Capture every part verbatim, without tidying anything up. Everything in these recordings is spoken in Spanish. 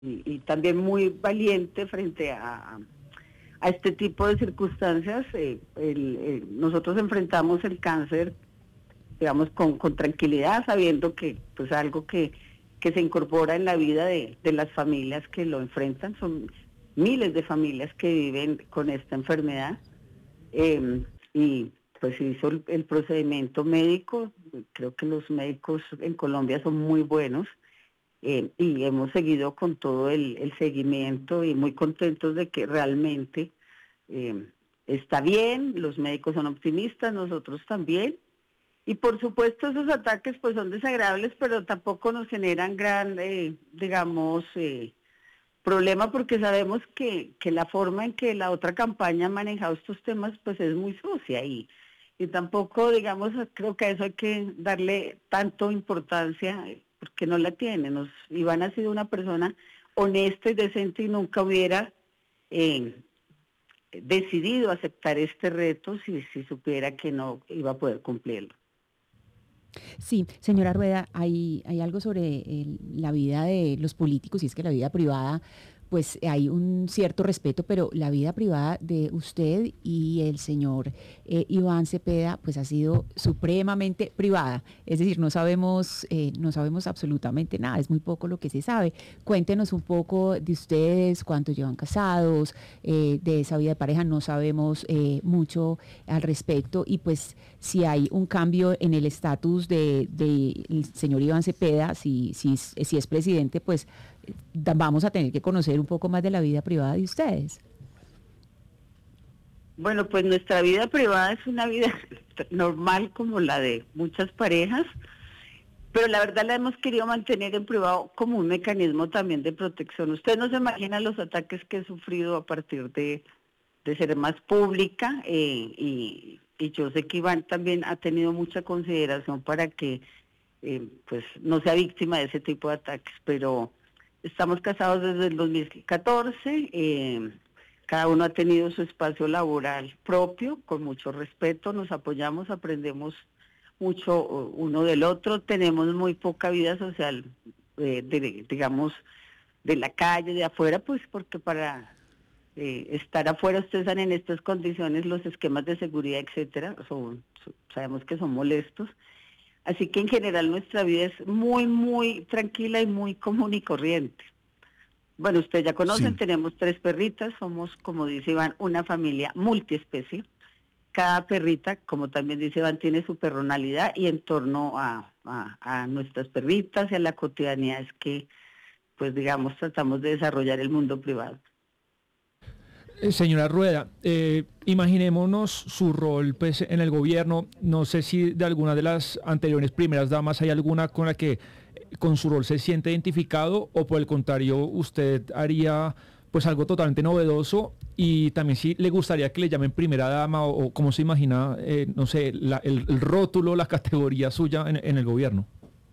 y, y también muy valiente frente a, a este tipo de circunstancias. Eh, el, el, nosotros enfrentamos el cáncer, digamos, con, con tranquilidad, sabiendo que pues algo que, que se incorpora en la vida de, de las familias que lo enfrentan. Son miles de familias que viven con esta enfermedad. Eh, y pues se hizo el, el procedimiento médico. Creo que los médicos en Colombia son muy buenos, eh, y hemos seguido con todo el, el seguimiento y muy contentos de que realmente eh, está bien. Los médicos son optimistas, nosotros también. Y por supuesto esos ataques pues son desagradables, pero tampoco nos generan gran, eh, digamos, eh, problema, porque sabemos que, que la forma en que la otra campaña ha manejado estos temas pues es muy sucia, y, y tampoco, digamos, creo que a eso hay que darle tanto importancia, porque no la tiene. Nos, Iván ha sido una persona honesta y decente y nunca hubiera eh, decidido aceptar este reto si, si supiera que no iba a poder cumplirlo. Sí, señora Rueda, hay, hay algo sobre el- la vida de los políticos, y es que la vida privada, pues hay un cierto respeto, pero la vida privada de usted y el señor eh, Iván Cepeda, pues ha sido supremamente privada. Es decir, no sabemos, eh, no sabemos absolutamente nada, es muy poco lo que se sabe. Cuéntenos un poco de ustedes, cuánto llevan casados, eh, de esa vida de pareja, no sabemos eh, mucho al respecto, y pues si hay un cambio en el estatus de, de el señor Iván Cepeda, si, si, es- si es presidente, pues eh, da- vamos a tener que conocer un poco más de la vida privada de ustedes. Bueno, pues nuestra vida privada es una vida normal como la de muchas parejas, pero la verdad la hemos querido mantener en privado como un mecanismo también de protección. Usted no se imagina los ataques que he sufrido a partir de, de ser más pública, eh, y, y yo sé que Iván también ha tenido mucha consideración para que eh, pues no sea víctima de ese tipo de ataques, pero estamos casados desde el dos mil catorce, eh, cada uno ha tenido su espacio laboral propio, con mucho respeto, nos apoyamos, aprendemos mucho uno del otro, tenemos muy poca vida social, eh, de, digamos, de la calle, de afuera, pues porque para eh, estar afuera, ustedes están en estas condiciones, los esquemas de seguridad, etcétera, son, son- sabemos que son molestos. Así que en general nuestra vida es muy, muy tranquila y muy común y corriente. Bueno, ustedes ya conocen, Sí. tenemos tres perritas, somos, como dice Iván, una familia multiespecie. Cada perrita, como también dice Iván, tiene su personalidad, y en torno a, a, a nuestras perritas y a la cotidianidad es que, pues digamos, tratamos de desarrollar el mundo privado. Eh, Señora Rueda, eh, imaginémonos su rol pues, en el gobierno. No sé si de alguna de las anteriores primeras damas hay alguna con la que eh, con su rol se siente identificado, o por el contrario usted haría pues algo totalmente novedoso, y también si le gustaría que le llamen primera dama, o, o cómo se imagina, eh, no sé, la- el, el rótulo, la categoría suya en, en el gobierno.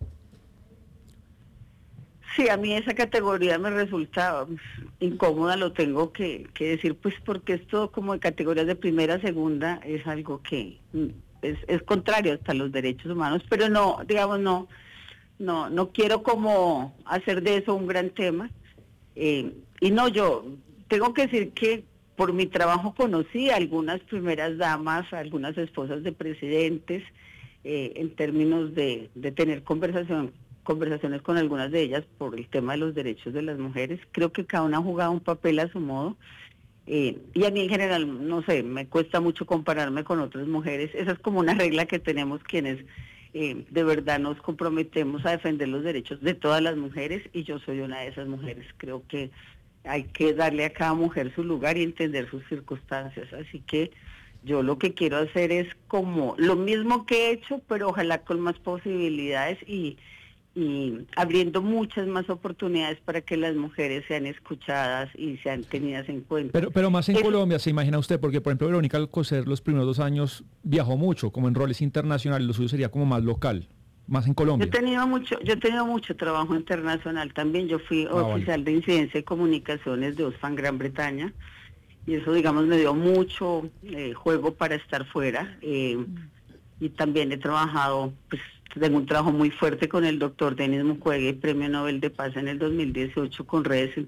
Sí, a mí esa categoría me resulta uf, incómoda, lo tengo que, que decir, pues porque esto como de categorías de primera, segunda, es algo que mm, es, es contrario hasta a los derechos humanos, pero no, digamos, no, no, no quiero como hacer de eso un gran tema. Eh, y no, yo tengo que decir que por mi trabajo conocí a algunas primeras damas, a algunas esposas de presidentes, eh, en términos de, de tener conversación, conversaciones con algunas de ellas por el tema de los derechos de las mujeres. Creo que cada una ha jugado un papel a su modo. Eh, y a mí en general, no sé, me cuesta mucho compararme con otras mujeres. Esa es como una regla que tenemos quienes eh, de verdad nos comprometemos a defender los derechos de todas las mujeres, y yo soy una de esas mujeres. Creo que hay que darle a cada mujer su lugar y entender sus circunstancias. Así que yo lo que quiero hacer es como lo mismo que he hecho, pero ojalá con más posibilidades, y y abriendo muchas más oportunidades para que las mujeres sean escuchadas y sean tenidas en cuenta. Pero, pero más en Eso, Colombia, ¿se imagina usted? Porque, por ejemplo, Verónica Alcocer los primeros dos años viajó mucho, como en roles internacionales, lo suyo sería como más local, más en yo he Colombia. tenido mucho, yo he tenido mucho trabajo internacional también. Yo fui Ah, vale. oficial de incidencia y comunicaciones de Oxfam Gran Bretaña, y eso, digamos, me dio mucho eh, juego para estar fuera. Eh, y también he trabajado, pues tengo un trabajo muy fuerte con el doctor Denis Mukwege, Premio Nobel de Paz en el dos mil dieciocho con redes